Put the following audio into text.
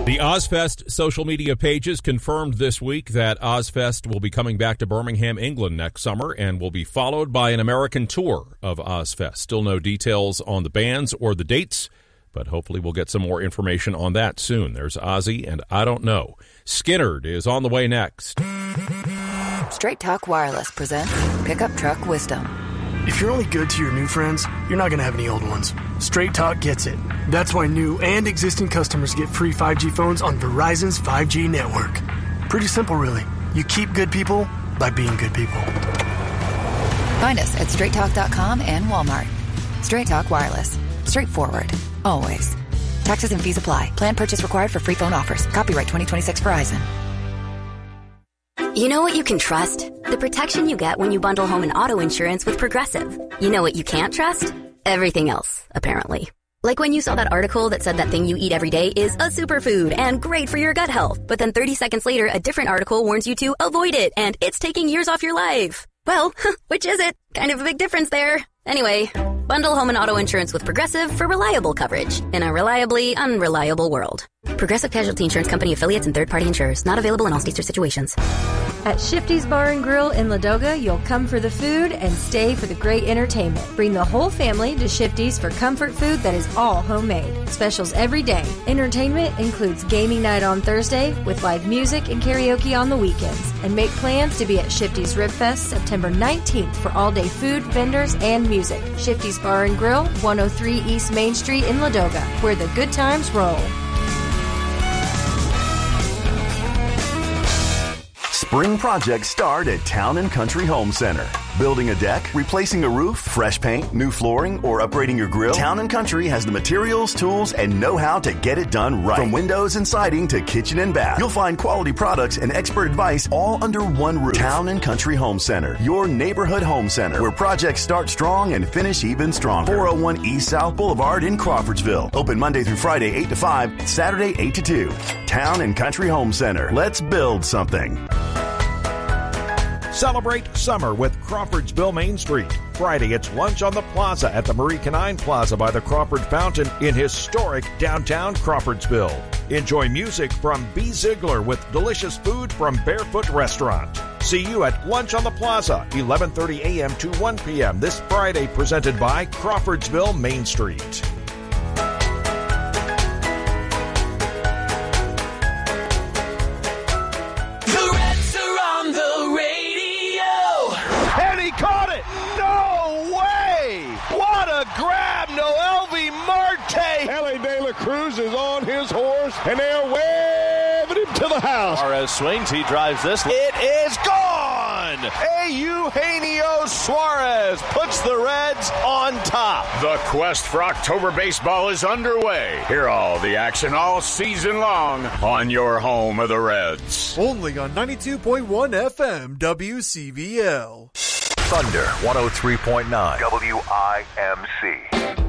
The Ozfest social media pages confirmed this week that Ozfest will be coming back to Birmingham, England next summer and will be followed by an American tour of Ozfest. Still no details on the bands or the dates, but hopefully we'll get some more information on that soon. There's Ozzy and I Don't Know. Skynyrd is on the way next. Straight Talk Wireless presents Pickup Truck Wisdom. If you're only good to your new friends, you're not going to have any old ones. Straight Talk gets it. That's why new and existing customers get free 5G phones on Verizon's 5G network. Pretty simple, really. You keep good people by being good people. Find us at straighttalk.com and Walmart. Straight Talk Wireless. Straightforward. Always. Taxes and fees apply. Plan purchase required for free phone offers. Copyright 2026 Verizon. You know what you can trust? The protection you get when you bundle home and auto insurance with Progressive. You know what you can't trust? Everything else, apparently. Like when you saw that article that said that thing you eat every day is a superfood and great for your gut health. But then 30 seconds later, a different article warns you to avoid it and it's taking years off your life. Well, which is it? Kind of a big difference there. Anyway, bundle home and auto insurance with Progressive for reliable coverage in a reliably unreliable world. Progressive Casualty Insurance Company affiliates and third-party insurers. Not available in all states or situations. At Shifty's Bar and Grill in Ladoga, you'll come for the food and stay for the great entertainment. Bring the whole family to Shifty's for comfort food that is all homemade. Specials every day. Entertainment includes gaming night on Thursday with live music and karaoke on the weekends. And make plans to be at Shifty's Rib Fest September 19th for all-day food, vendors, and music. Shifty's Bar and Grill, 103 East Main Street in Ladoga, where the good times roll. Spring projects start at Town & Country Home Center. Building a deck, replacing a roof, fresh paint, new flooring, or upgrading your grill, Town & Country has the materials, tools, and know-how to get it done right. From windows and siding to kitchen and bath, you'll find quality products and expert advice all under one roof. Town & Country Home Center, your neighborhood home center, where projects start strong and finish even stronger. 401 East South Boulevard in Crawfordsville. Open Monday through Friday 8 to 5, Saturday 8 to 2. Town & Country Home Center. Let's build something. Celebrate summer with Crawfordsville Main Street. Friday, it's lunch on the plaza at the Marie Canine Plaza by the Crawford Fountain in historic downtown Crawfordsville. Enjoy music from B. Ziegler with delicious food from Barefoot Restaurant. See you at Lunch on the Plaza, 11:30 a.m. to 1 p.m. this Friday, presented by Crawfordsville Main Street. Grab Noelvi Marte. Ellie De La Cruz is on his horse, and they're waving him to the house. Suarez swings. He drives this. It is gone. Eugenio Suarez puts the Reds on top. The quest for October baseball is underway. Hear all the action all season long on your home of the Reds. Only on 92.1 FM WCVL. Thunder 103.9 WIMC.